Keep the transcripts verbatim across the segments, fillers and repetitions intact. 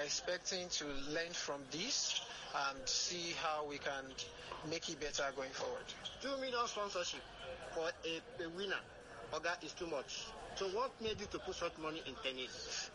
expecting to learn from this and see how we can make it better going forward. Two million sponsorship for a, a winner, Oga, is too much. So what made you to put such money in tennis?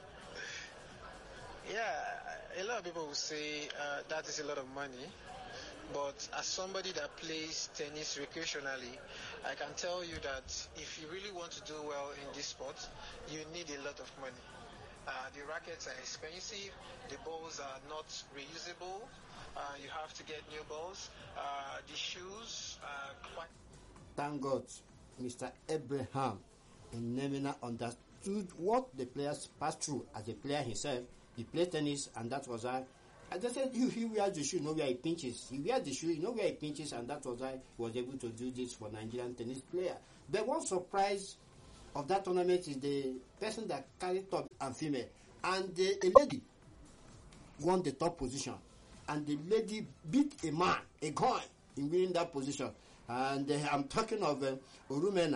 Yeah, a lot of people will say uh, that is a lot of money. But as somebody that plays tennis recreationally, I can tell you that if you really want to do well in this sport, you need a lot of money. Uh, the rackets are expensive, the balls are not reusable, uh, you have to get new balls, uh, the shoes are quite... Thank God, Mister Abraham in Nemina understood what the players passed through as a player himself. He played tennis, and that was why. I just said, he, he wears the shoe, you know where he pinches. He wears the shoe, you know where he pinches, and that was why he was able to do this for Nigerian tennis player. The one surprise of that tournament is the person that carried top and female, and the, a lady won the top position, and the lady beat a man, a guy, in winning that position. And uh, I'm talking of uh, Orumena,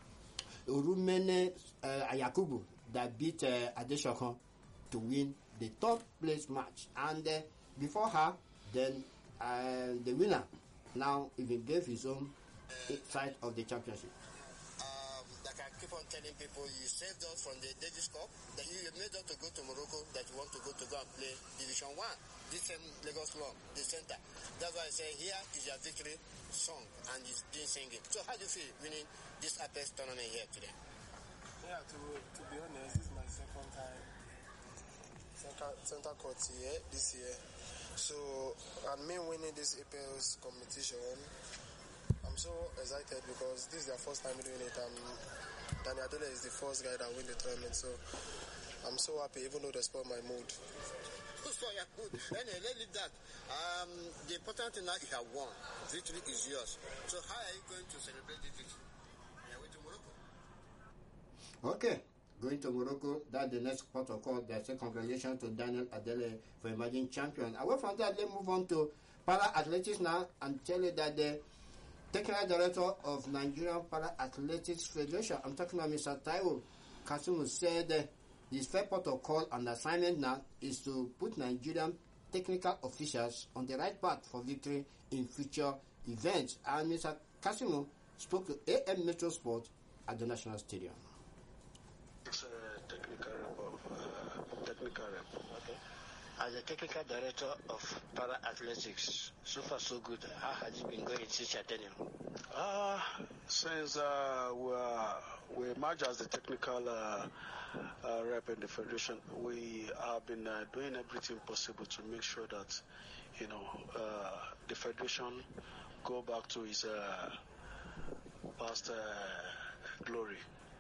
Orumene uh, Ayakubu, that beat uh, Adeshokon to win the third place match. And uh, before her, then uh, the winner now even gave his own side of the championship. Um, like I keep on telling people, you saved us from the Davis Cup, that you made us to go to Morocco, that you want to go to go and play Division One. This same Lagos Club, the center. That's why I say here is your victory song, and he's doing singing. So how do you feel winning this Apex tournament here today? Yeah, to to be honest, this is my second time center, center court here this year. So, and me winning this Apex competition, I'm so excited because this is their first time doing it. Um, Danny Adele is the first guy that win the tournament, so I'm so happy, even though they spoiled my mood. So yeah, good. Anyway, let's leave that. Um, the important thing now, you have won. Victory is yours. So how are you going to celebrate this victory? You are going to Morocco. Okay, going to Morocco. That's the next part of call. They say congratulations to Daniel Adele for emerging champion. Away from that, let's move on to para athletics now and tell you that the technical director of Nigerian Para Athletics Federation, I'm talking about Mister Taiwo Kasumu, said uh, his first port of call and assignment now is to put Nigerian technical officials on the right path for victory in future events. And Mister Kasumu spoke to A M Metro Sport at the National Stadium. It's a technical rep of uh, technical rep. Okay. As a technical director of Para Athletics, so far so good. How has it been going since your tenure? Uh, since uh, we, are, we emerged as the technical uh, uh, rep in the federation, we have been uh, doing everything possible to make sure that, you know, uh, the federation go back to its uh, past uh, glory.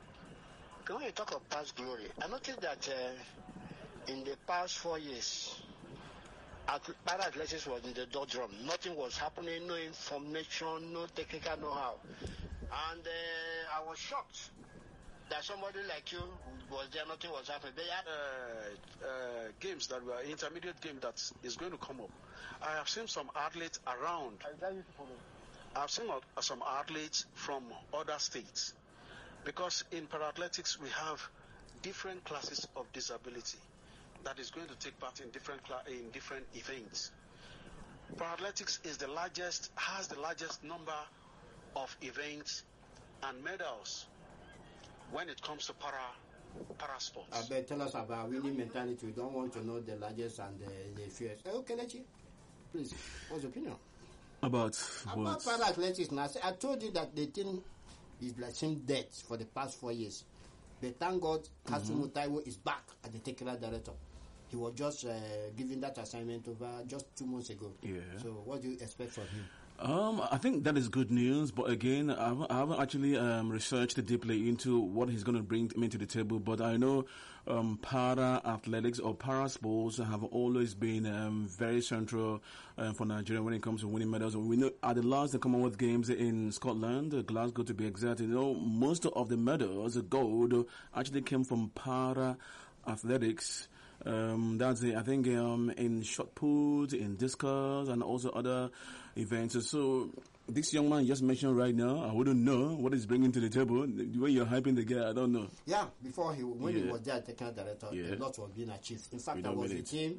When you talk of past glory, I noticed that uh, in the past four years, Para Athletics was in the doldrum. Nothing was happening, no information, no technical know-how. And uh, I was shocked that somebody like you was there, nothing was happening. They had uh, uh, games that were intermediate game that is going to come up. I have seen some athletes around. I've seen uh, some athletes from other states. Because in para-athletics, we have different classes of disability that is going to take part in different cla- in different events. Para-athletics is the largest, has the largest number of events and medals when it comes to para para sports. I bet tell us about winning mentality. We don't want to know the largest and the, the fierce. Okay, Lechi, please, what's your opinion? About About para-athletics now. I told you that the thing is like same dead for the past four years. But thank God, Kasumu mm-hmm. Taiwo is back as the technical director. He was just uh, given that assignment over just two months ago. Yeah. So what do you expect from him? Um, I think that is good news, but again, I haven't, I haven't actually um, researched deeply into what he's going to bring me to the table. But I know um, para athletics or para sports have always been um, very central um, for Nigeria when it comes to winning medals. We know at the last Commonwealth Games in Scotland, uh, Glasgow to be exact, you know, most of the medals, the gold, actually came from para athletics. Um, that's it. I think um, in shot put, in discus, and also other events. So this young man you just mentioned right now, I wouldn't know what he's bringing to the table. The way you're hyping the guy, I don't know. Yeah, before he when yeah. he was there, technical director, yeah. a lot was being achieved. In fact, We I was with with him